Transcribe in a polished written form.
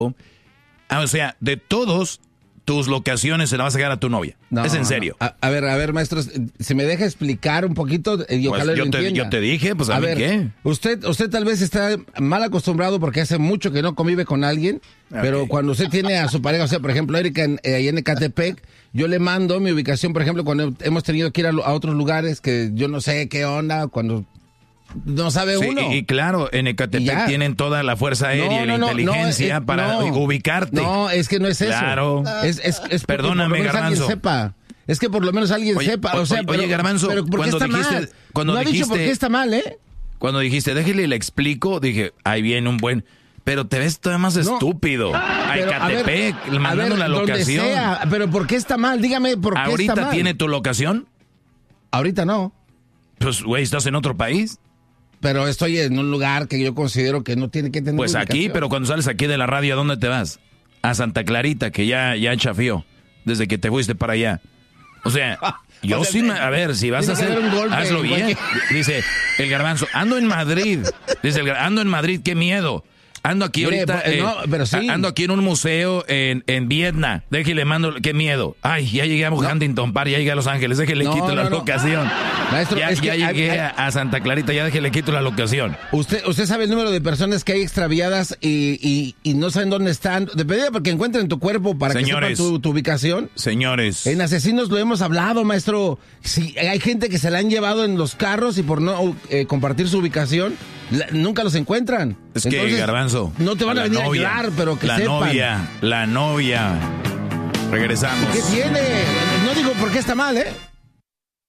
O sea, de todos tus locaciones se la vas a sacar a tu novia. No, es en serio. No. A ver, maestro, si me deja explicar un poquito, y ojalá lo entienda. Yo te dije, pues a mí ver, ¿qué? Usted tal vez está mal acostumbrado porque hace mucho que no convive con alguien, pero cuando usted tiene a su pareja, o sea, por ejemplo, Erika ahí en Ecatepec, yo le mando mi ubicación, por ejemplo, cuando hemos tenido que ir a otros lugares que yo no sé qué onda, cuando no sabe uno. Y claro, en Ecatepec tienen toda la fuerza aérea y la inteligencia para ubicarte. No, es que no es eso. Claro. Es perdóname, Garbanzo. Sepa. Es que por lo menos alguien sepa. O sea, oye, Garbanzo, pero ¿por qué está mal? No ha dicho por qué está mal, ¿eh? Cuando dijiste, déjale le explico, dije, ahí viene un buen... Pero te ves todavía más estúpido. A Ecatepec, mandando la locación. Sea, pero ¿por qué está mal? Dígame por qué está mal. ¿Ahorita tiene tu locación? Ahorita no. Pues, güey, ¿estás en otro país? Pero estoy en un lugar que yo considero que no tiene que tener pues aquí, pero cuando sales aquí de la radio, ¿a dónde te vas? A Santa Clarita, que ya chafió desde que te fuiste para allá. O sea, yo sí, a ver, si vas a hacer, hazlo bien. Dice el Garbanzo, ando en Madrid. Dice ando en Madrid, qué miedo. Ando aquí ahorita, pero sí. Ando aquí en un museo en Vietnam. Déjale, mando, qué miedo. Ay, ya llegué a Huntington Park, ya llegué a Los Ángeles, déjale quito la locación. Maestro, ya llegué a Santa Clarita, ya déjale quito la locación. Usted sabe el número de personas que hay extraviadas y no saben dónde están. Depende porque encuentren tu cuerpo para que sepan tu ubicación. Señores. En Asesinos lo hemos hablado, maestro. Si hay gente que se la han llevado en los carros y por no compartir su ubicación, nunca los encuentran. Es que, Garbanzo, no te van a venir a ayudar, pero que sepan. La novia. Regresamos. ¿Qué tiene? No digo por qué está mal, ¿eh?